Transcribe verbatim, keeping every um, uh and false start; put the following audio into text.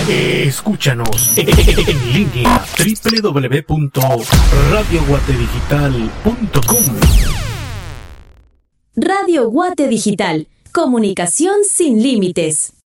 Escúchanos en línea doble u doble u doble u punto radio guate digital punto com. Radio Guate Digital. Comunicación sin límites.